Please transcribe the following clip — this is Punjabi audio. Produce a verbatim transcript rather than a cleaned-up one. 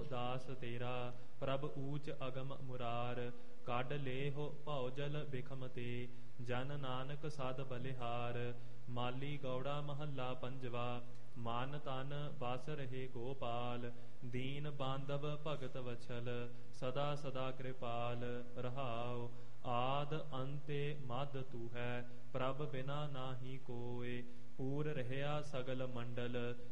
ਦਾਸ ਤੇਰਾ ਪ੍ਰਭ ਊਚ ਅਗਮ ਮੁਰਾਰ। ਕੱਢ ਲੇਹੁ ਭਉ ਜਲ ਬਿਖਮ ਤੇ ਜਨ ਨਾਨਕ ਸਦ ਬਲਿਹਾਰ। ਮਾਲੀ ਗੌੜਾ ਮਹੱਲਾ ਪੰਜਵਾ। ਮਨ ਤਨ ਬਸ ਰਹੇ ਗੋਪਾਲ ਦੀਨ ਬਾਂਧਵ ਭਗਤ ਵਛਲ ਸਦਾ ਸਦਾ ਕਿਰਪਾਲ। ਰਹਾਉ ਆਦ ਅੰਤੇ ਮਦ ਤੂੰ ਹੈ ਪ੍ਰਭ ਬਿਨਾ ਨਾਹੀ ਕੋਇ। ਪੂਰ ਰਹਿਆ ਸਗਲ ਮੰਡਲ